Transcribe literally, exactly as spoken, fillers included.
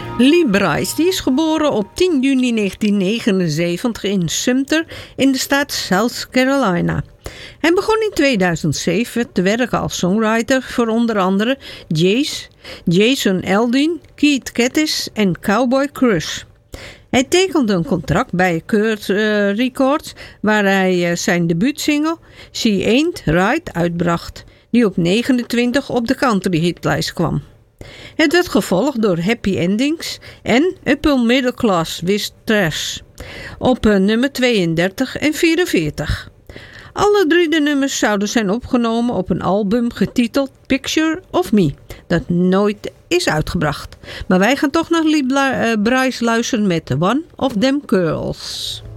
Lee Brice die is geboren op tien juni negentien negenenzeventig in Sumter in de staat South Carolina. Hij begon in tweeduizend zeven te werken als songwriter voor onder andere Jace, Jason Aldean, Keith Kattis en Cowboy Crush. Hij tekende een contract bij Kurt uh, Records waar hij uh, zijn debuutsingle She Ain't Right uitbracht, die op negenentwintig op de country hitlijst kwam. Het werd gevolgd door Happy Endings en Upper Middle Class with Trash op uh, nummer tweeëndertig en vierenveertig. Alle drie de nummers zouden zijn opgenomen op een album getiteld Picture of Me, dat nooit is uitgebracht. Maar wij gaan toch naar Lee Brice luisteren met One of Them Girls.